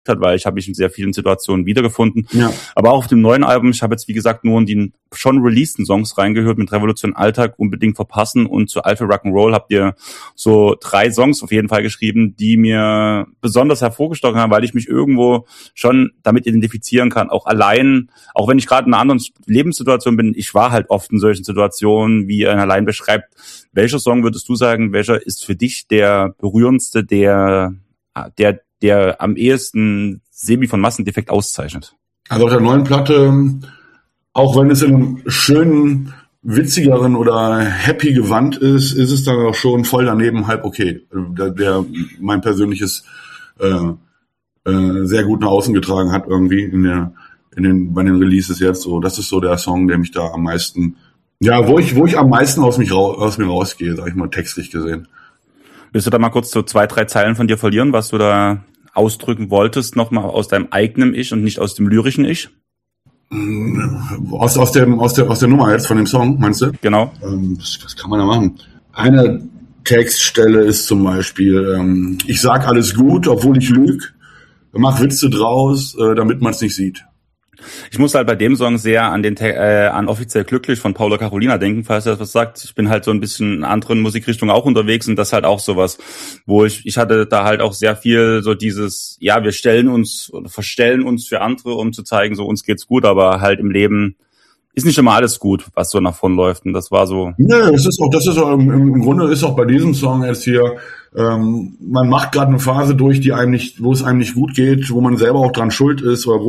hat, weil ich habe mich in sehr vielen Situationen wiedergefunden. Ja. Aber auch auf dem neuen Album, ich habe jetzt wie gesagt nur in die schon releaseden Songs reingehört, mit Revolution Alltag, Unbedingt verpassen und zu Alpha Rock'n'Roll habt ihr so 3 Songs auf jeden Fall geschrieben, die mir besonders hervorgestochen haben, weil ich mich irgendwo schon damit identifizieren kann, auch allein, auch wenn ich gerade in einer anderen Lebenssituation bin, ich war halt oft in solchen Situationen, wie ihr allein beschreibt. Welcher Song würdest du sagen, welcher ist für dich der berührendste, der am ehesten Sebi von Massendefekt auszeichnet? Also auf der neuen Platte, auch wenn es in einem schönen, witzigeren oder happy Gewand ist, ist es dann auch schon voll daneben halb okay. Der mein persönliches sehr gut nach außen getragen hat irgendwie bei den Releases jetzt. So, das ist so der Song, der mich da am meisten, ja, wo ich am meisten aus mir rausgehe, sag ich mal, textlich gesehen. Willst du da mal kurz so 2, 3 Zeilen von dir verlieren, was du da ausdrücken wolltest, nochmal aus deinem eigenen Ich und nicht aus dem lyrischen Ich? Aus der Nummer jetzt von dem Song, meinst du? Genau. Was kann man da machen? Eine Textstelle ist zum Beispiel, ich sag alles gut, obwohl ich lüg, mach Witze draus, damit man es nicht sieht. Ich muss halt bei dem Song sehr an Offiziell glücklich von Paula Carolina denken, falls er das was sagt. Ich bin halt so ein bisschen in anderen Musikrichtungen auch unterwegs und das halt auch sowas, wo ich hatte da halt auch sehr viel so dieses, ja, wir stellen uns oder verstellen uns für andere, um zu zeigen, so uns geht's gut, aber halt im Leben ist nicht immer alles gut, was so nach vorn läuft und das war so. Nö, das ist auch im Grunde ist auch bei diesem Song jetzt hier, man macht gerade eine Phase durch, wo es einem nicht gut geht, wo man selber auch dran schuld ist oder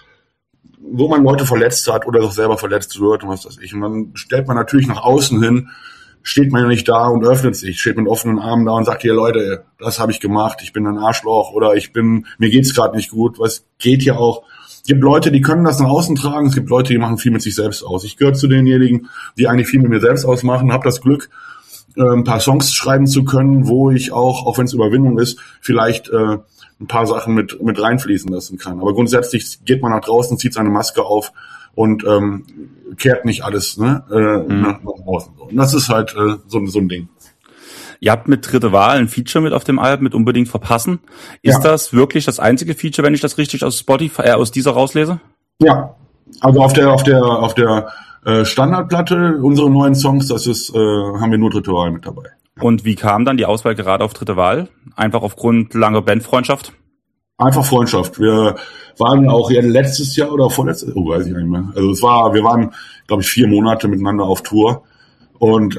wo man Leute verletzt hat oder doch selber verletzt wird und was weiß ich. Und dann stellt man natürlich nach außen hin, steht man ja nicht da und öffnet sich, steht mit offenen Armen da und sagt, hier Leute, das habe ich gemacht, ich bin ein Arschloch oder mir geht's gerade nicht gut. Was geht ja auch. Es gibt Leute, die können das nach außen tragen, es gibt Leute, die machen viel mit sich selbst aus. Ich gehöre zu denjenigen, die eigentlich viel mit mir selbst ausmachen, habe das Glück, ein paar Songs schreiben zu können, wo ich auch wenn es Überwindung ist, vielleicht ein paar Sachen mit reinfließen lassen kann. Aber grundsätzlich geht man nach draußen, zieht seine Maske auf und kehrt nicht alles nach außen. Und das ist halt so ein Ding. Ihr habt mit Dritte Wahl ein Feature mit auf dem Album mit Unbedingt verpassen. Ist das wirklich das einzige Feature, wenn ich das richtig aus Spotify aus dieser rauslese? Ja, also auf der Standardplatte, unsere neuen Songs, haben wir nur Dritte Wahl mit dabei. Und wie kam dann die Auswahl gerade auf Dritte Wahl? Einfach aufgrund langer Bandfreundschaft? Einfach Freundschaft. Wir waren auch letztes Jahr oder vorletztes, weiß ich nicht mehr. Also wir waren, glaube ich, 4 Monate miteinander auf Tour und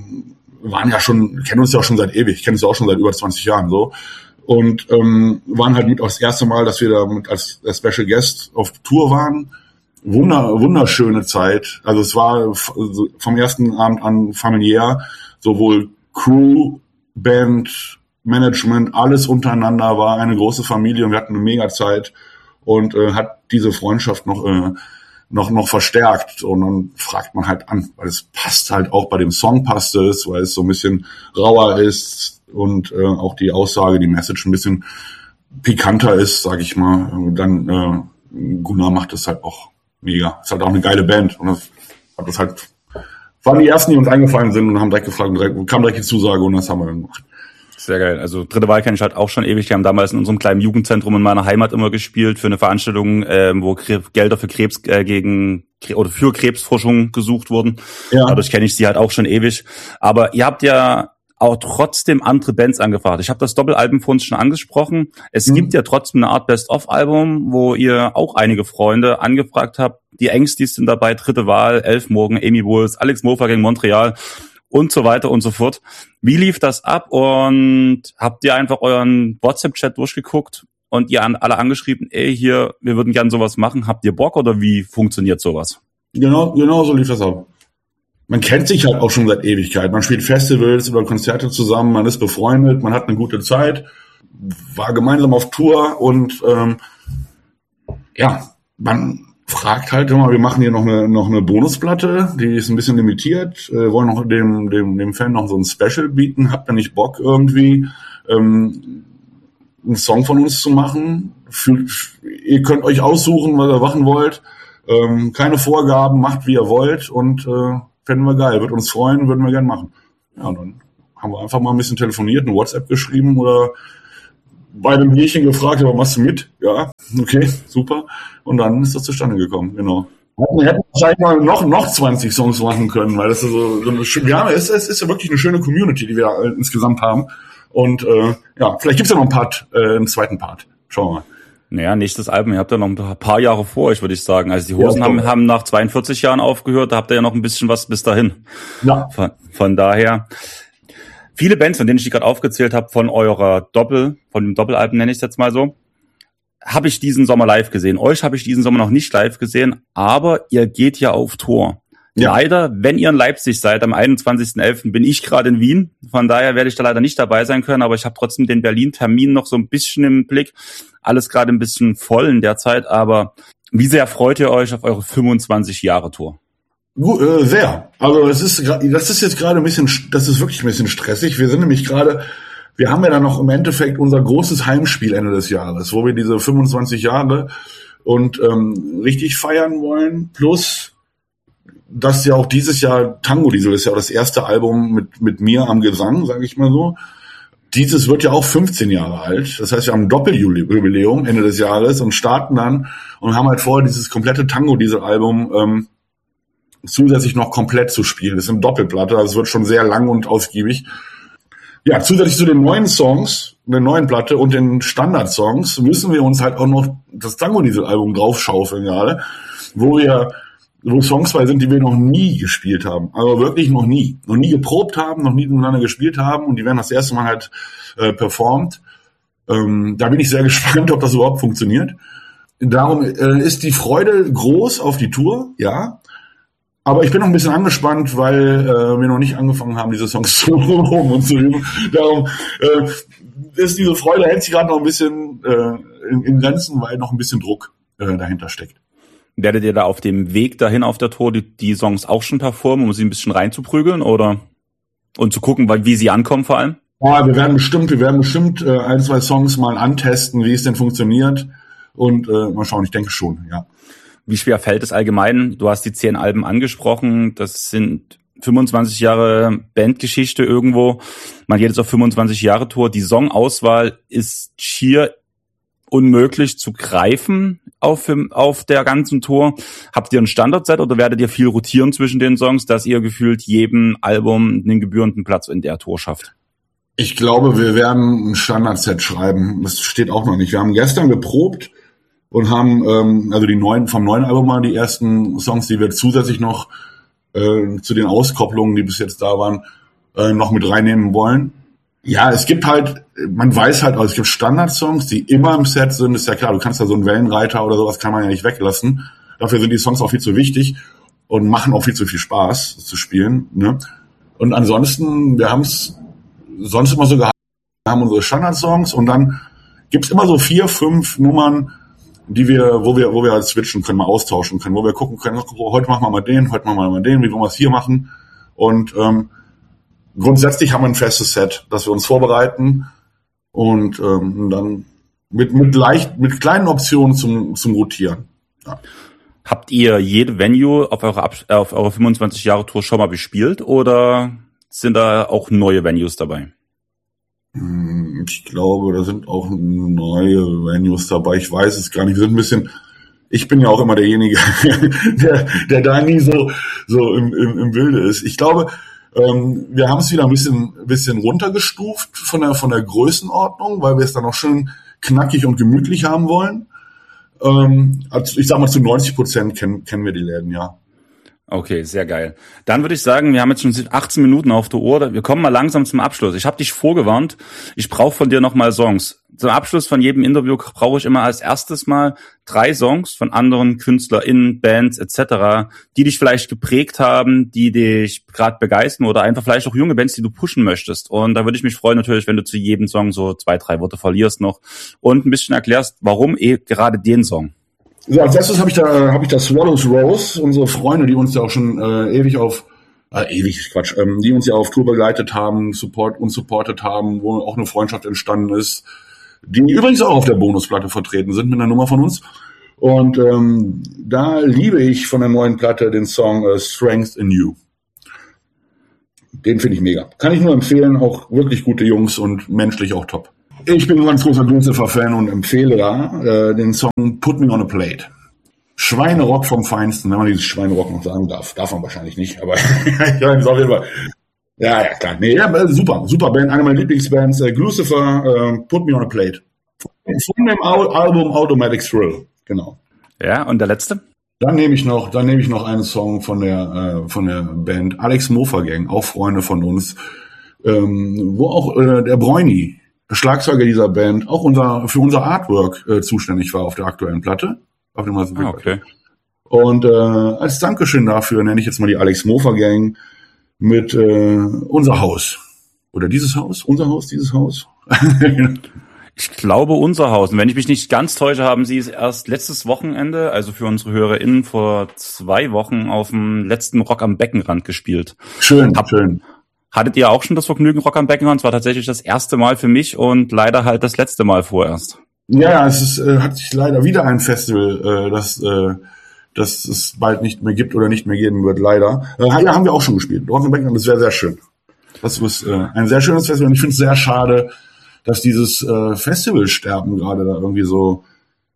kennen uns ja auch schon seit ewig, kennen uns auch schon seit über 20 Jahren so. Und waren halt mit das erste Mal, dass wir da als Special Guest auf Tour waren. Wunderschöne Zeit. Also es war vom ersten Abend an familiär, sowohl Crew, Band, Management, alles untereinander, war eine große Familie und wir hatten eine mega Zeit und hat diese Freundschaft noch verstärkt und dann fragt man halt an, weil es passt halt auch bei dem Song passt es, weil es so ein bisschen rauer ist und auch die Aussage, die Message ein bisschen pikanter ist, sag ich mal. Und dann Gunnar macht das halt auch mega. Ist halt auch eine geile Band und das hat das halt waren die ersten, die uns eingefallen sind und haben direkt gefragt und kam direkt die Zusage und das haben wir dann gemacht. Sehr geil. Also Dritte Wahl kenne ich halt auch schon ewig. Die haben damals in unserem kleinen Jugendzentrum in meiner Heimat immer gespielt für eine Veranstaltung, wo Gelder für für Krebsforschung gesucht wurden. Ja. Dadurch kenne ich sie halt auch schon ewig. Aber ihr habt ja auch trotzdem andere Bands angefragt. Ich habe das Doppelalbum vor uns schon angesprochen. Es gibt ja trotzdem eine Art Best-of-Album, wo ihr auch einige Freunde angefragt habt. Die Angsties sind dabei, Dritte Wahl, Elf Morgen, Amy Wolves, Alex Mofa gegen Montreal und so weiter und so fort. Wie lief das ab und habt ihr einfach euren WhatsApp-Chat durchgeguckt und ihr alle angeschrieben, wir würden gern sowas machen, habt ihr Bock oder wie funktioniert sowas? Genau so lief das ab. Man kennt sich halt auch schon seit Ewigkeit. Man spielt Festivals oder Konzerte zusammen, man ist befreundet, man hat eine gute Zeit, war gemeinsam auf Tour und man fragt halt immer, wir machen hier noch eine Bonusplatte, die ist ein bisschen limitiert, wollen noch dem Fan noch so ein Special bieten, habt ihr nicht Bock irgendwie einen Song von uns zu machen? Ihr könnt euch aussuchen, was ihr machen wollt, keine Vorgaben, macht wie ihr wollt und fänden wir geil, würde uns freuen, würden wir gern machen. Ja, und dann haben wir einfach mal ein bisschen telefoniert, eine WhatsApp geschrieben oder bei einem Bierchen gefragt, aber machst du mit? Ja, okay, super. Und dann ist das zustande gekommen, genau. Wir hätten wahrscheinlich mal noch 20 Songs machen können, weil das ist so es ist ja wirklich eine schöne Community, die wir insgesamt haben. Und vielleicht gibt's ja noch einen zweiten Part. Schauen wir mal. Naja, nächstes Album, ihr habt ja noch ein paar Jahre vor euch, würde ich sagen. Also die Hosen haben nach 42 Jahren aufgehört, da habt ihr ja noch ein bisschen was bis dahin. Ja. Von daher, viele Bands, von denen ich die gerade aufgezählt habe, von dem Doppelalbum nenne ich es jetzt mal so, habe ich diesen Sommer live gesehen. Euch habe ich diesen Sommer noch nicht live gesehen, aber ihr geht ja auf Tour. Ja. Leider, wenn ihr in Leipzig seid, am 21.11. bin ich gerade in Wien. Von daher werde ich da leider nicht dabei sein können, aber ich habe trotzdem den Berlin-Termin noch so ein bisschen im Blick. Alles gerade ein bisschen voll in der Zeit, aber wie sehr freut ihr euch auf eure 25-Jahre-Tour? Sehr. Also das ist jetzt gerade das ist wirklich ein bisschen stressig. Wir haben ja dann noch im Endeffekt unser großes Heimspiel Ende des Jahres, wo wir diese 25 Jahre und richtig feiern wollen, plus dass ja auch dieses Jahr Tango Diesel ist ja auch das erste Album mit mir am Gesang, sage ich mal so. Dieses wird ja auch 15 Jahre alt. Das heißt, wir haben ein Doppeljubiläum Ende des Jahres und starten dann und haben halt vor, dieses komplette Tango Diesel Album zusätzlich noch komplett zu spielen. Das ist eine Doppelplatte, also es wird schon sehr lang und ausgiebig. Ja, zusätzlich zu den neuen Songs, der neuen Platte und den Standardsongs müssen wir uns halt auch noch das Tango Diesel Album draufschaufeln gerade, wo Songs bei sind, die wir noch nie gespielt haben. Also wirklich noch nie geprobt haben, noch nie miteinander gespielt haben und die werden das erste Mal halt performt. Da bin ich sehr gespannt, ob das überhaupt funktioniert. Darum ist die Freude groß auf die Tour, ja. Aber ich bin noch ein bisschen angespannt, weil wir noch nicht angefangen haben, diese Songs zu proben und zu üben. Darum ist diese Freude, hält sich gerade noch ein bisschen in Grenzen, weil noch ein bisschen Druck dahinter steckt. Werdet ihr da auf dem Weg dahin auf der Tour die Songs auch schon performen, um sie ein bisschen reinzuprügeln oder und zu gucken, wie sie ankommen vor allem? Ja, wir werden bestimmt 1-2 Songs mal antesten, wie es denn funktioniert und mal schauen, ich denke schon, ja. Wie schwer fällt es allgemein? Du hast die 10 Alben angesprochen, das sind 25 Jahre Bandgeschichte irgendwo. Man geht jetzt auf 25 Jahre Tour. Die Songauswahl ist schier unmöglich zu greifen auf der ganzen Tour. Habt ihr ein Standardset oder werdet ihr viel rotieren zwischen den Songs, dass ihr gefühlt jedem Album einen gebührenden Platz in der Tour schafft? Ich glaube, wir werden ein Standardset schreiben. Das steht auch noch nicht. Wir haben gestern geprobt und haben vom neuen Album mal die ersten Songs, die wir zusätzlich noch zu den Auskopplungen, die bis jetzt da waren, noch mit reinnehmen wollen. Ja, es gibt halt, man weiß halt, also es gibt Standardsongs, die immer im Set sind, ist ja klar, du kannst da so einen Wellenreiter oder sowas kann man ja nicht weglassen. Dafür sind die Songs auch viel zu wichtig und machen auch viel zu viel Spaß zu spielen, ne? Und ansonsten, wir haben es sonst immer so gehabt, wir haben unsere Standardsongs und dann gibt's immer so 4, 5 Nummern, wo wir halt switchen können, mal austauschen können, wo wir gucken können, heute machen wir mal den, heute machen wir mal den, wie wollen wir es hier machen und grundsätzlich haben wir ein festes Set, das wir uns vorbereiten und dann mit kleinen Optionen zum Rotieren. Ja. Habt ihr jede Venue auf eurer 25 Jahre Tour schon mal bespielt oder sind da auch neue Venues dabei? Ich glaube, da sind auch neue Venues dabei. Ich weiß es gar nicht. Ich bin ja auch immer derjenige, der da nie so im Bilde ist. Ich glaube, wir haben es wieder ein bisschen runtergestuft von der Größenordnung, weil wir es dann auch schön knackig und gemütlich haben wollen. Also ich sag mal, zu 90% kennen wir die Läden, ja. Okay, sehr geil. Dann würde ich sagen, wir haben jetzt schon 18 Minuten auf der Uhr. Wir kommen mal langsam zum Abschluss. Ich habe dich vorgewarnt, ich brauche von dir nochmal Songs. Zum Abschluss von jedem Interview brauche ich immer als erstes mal 3 Songs von anderen KünstlerInnen, Bands etc., die dich vielleicht geprägt haben, die dich gerade begeistern oder einfach vielleicht auch junge Bands, die du pushen möchtest. Und da würde ich mich freuen natürlich, wenn du zu jedem Song so 2, 3 Worte verlierst noch und ein bisschen erklärst, warum gerade den Song. So, als erstes habe ich da Swallows Rose, unsere Freunde, die uns ja auch schon die uns ja auf Tour begleitet haben, supportet haben, wo auch eine Freundschaft entstanden ist, die übrigens auch auf der Bonusplatte vertreten sind mit einer Nummer von uns. Und da liebe ich von der neuen Platte den Song Strength in You. Den finde ich mega. Kann ich nur empfehlen, auch wirklich gute Jungs und menschlich auch top. Ich bin ein ganz großer Lucifer-Fan und empfehle da den Song Put Me on a Plate. Schweinerock vom Feinsten, wenn man dieses Schweinerock noch sagen darf. Darf man wahrscheinlich nicht, aber ich weiß auf jeden Fall. Ja, klar. Nee, ja, super Band, eine meiner Lieblingsbands. Lucifer, Put Me on a Plate. Von dem Album Automatic Thrill, genau. Ja, und der letzte? Dann nehme ich noch einen Song von der Band Alex Mofa Gang, auch Freunde von uns, wo auch der Bräuni, der Schlagzeuger dieser Band, auch für unser Artwork zuständig war auf der aktuellen Platte. Auf dem okay. Und als Dankeschön dafür nenne ich jetzt mal die Alex Mofa Gang mit Unser Haus. Oder dieses Haus? Unser Haus? Dieses Haus? Ich glaube, Unser Haus. Und wenn ich mich nicht ganz täusche, haben sie es erst letztes Wochenende, also für unsere HörerInnen, vor 2 Wochen auf dem letzten Rock am Beckenrand gespielt. Schön. Hattet ihr auch schon das Vergnügen, Rock am Beckenrand? Es war tatsächlich das erste Mal für mich und leider halt das letzte Mal vorerst. Ja, hat sich leider wieder ein Festival, das es bald nicht mehr gibt oder nicht mehr geben wird, leider. Ja, haben wir auch schon gespielt. Rock am Beckenrand, das wäre sehr schön. Das ist ein sehr schönes Festival und ich finde es sehr schade, dass dieses Festivalsterben gerade da irgendwie so,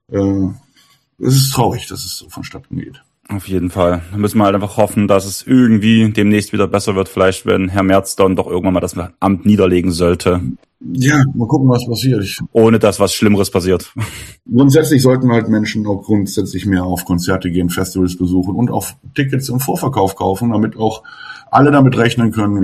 es ist traurig, dass es so vonstatten geht. Auf jeden Fall. Da müssen wir halt einfach hoffen, dass es irgendwie demnächst wieder besser wird. Vielleicht, wenn Herr Merz dann doch irgendwann mal das Amt niederlegen sollte. Ja, mal gucken, was passiert. Ohne dass was Schlimmeres passiert. Grundsätzlich sollten halt Menschen auch grundsätzlich mehr auf Konzerte gehen, Festivals besuchen und auf Tickets im Vorverkauf kaufen, damit auch alle damit rechnen können,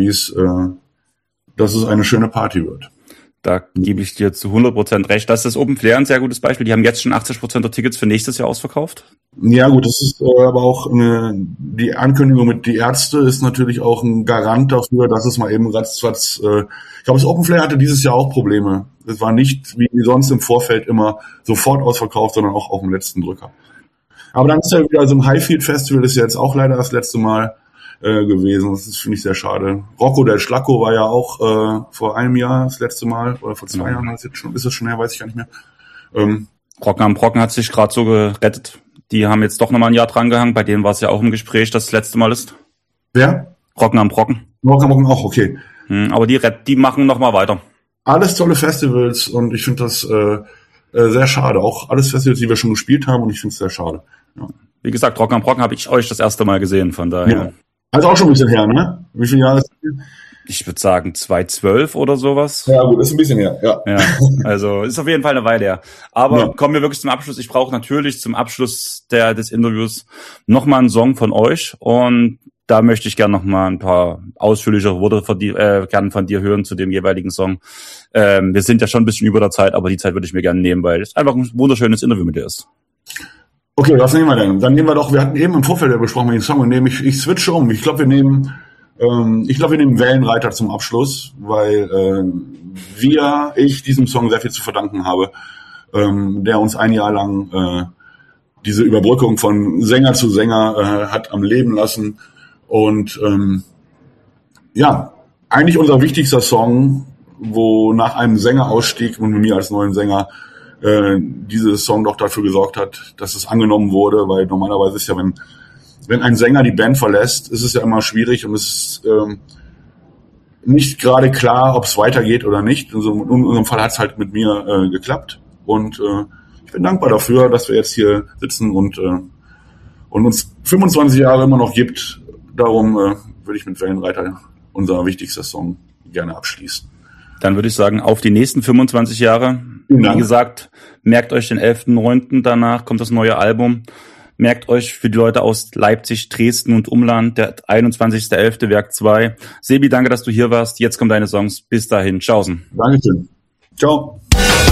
dass es eine schöne Party wird. Da gebe ich dir zu 100% recht. Das ist Open Flair ein sehr gutes Beispiel. Die haben jetzt schon 80% der Tickets für nächstes Jahr ausverkauft. Ja gut, das ist aber auch die Ankündigung mit die Ärzte ist natürlich auch ein Garant dafür, dass es mal eben ratzfatz. Ich glaube, das Open Flair hatte dieses Jahr auch Probleme. Es war nicht wie sonst im Vorfeld immer sofort ausverkauft, sondern auch auf dem letzten Drücker. Aber dann ist ja wieder so ein Highfield Festival, ist ja jetzt auch leider das letzte Mal gewesen. Das finde ich sehr schade. Rocco del Schlacco war ja auch vor einem Jahr das letzte Mal, oder vor 2 Jahren ist das schon her, weiß ich gar nicht mehr. Rocken am Brocken hat sich gerade so gerettet. Die haben jetzt doch nochmal ein Jahr drangehangen. Bei denen war es ja auch im Gespräch, dass das letzte Mal ist. Wer? Rocken am Brocken. Rocken am Brocken auch, okay. Aber die machen nochmal weiter. Alles tolle Festivals und ich finde das sehr schade. Auch alles Festivals, die wir schon gespielt haben und ich finde es sehr schade. Ja. Wie gesagt, Rocken am Brocken habe ich euch das erste Mal gesehen, von daher. Ja. Also auch schon ein bisschen her, ne? Wie viele Jahre ist das? Ich würde sagen 2012 oder sowas. Ja gut, ist ein bisschen her, ja. Also ist auf jeden Fall eine Weile her. Aber kommen wir wirklich zum Abschluss. Ich brauche natürlich zum Abschluss des Interviews nochmal einen Song von euch. Und da möchte ich gerne nochmal ein paar ausführlichere Worte gerne von dir hören zu dem jeweiligen Song. Wir sind ja schon ein bisschen über der Zeit, aber die Zeit würde ich mir gerne nehmen, weil es einfach ein wunderschönes Interview mit dir ist. Okay, was nehmen wir denn? Dann nehmen wir doch, wir hatten eben im Vorfeld ja besprochen, den Song, und ich switche um. Ich glaube, wir nehmen Wellenreiter zum Abschluss, weil ich diesem Song sehr viel zu verdanken habe, der uns ein Jahr lang diese Überbrückung von Sänger zu Sänger hat am Leben lassen. Und eigentlich unser wichtigster Song, wo nach einem Sängerausstieg und mit mir als neuen Sänger dieses Song doch dafür gesorgt hat, dass es angenommen wurde, weil normalerweise ist ja, wenn ein Sänger die Band verlässt, ist es ja immer schwierig und es ist nicht gerade klar, ob es weitergeht oder nicht. In unserem Fall hat es halt mit mir geklappt und ich bin dankbar dafür, dass wir jetzt hier sitzen und uns 25 Jahre immer noch gibt. Darum würde ich mit Wellenreiter unser wichtigster Song gerne abschließen. Dann würde ich sagen, auf die nächsten 25 Jahre. Wie gesagt, merkt euch den 11.9. danach kommt das neue Album. Merkt euch für die Leute aus Leipzig, Dresden und Umland, der 21.11. Werk 2. Sebi, danke, dass du hier warst. Jetzt kommen deine Songs. Bis dahin. Tschaußen. Dankeschön. Ciao.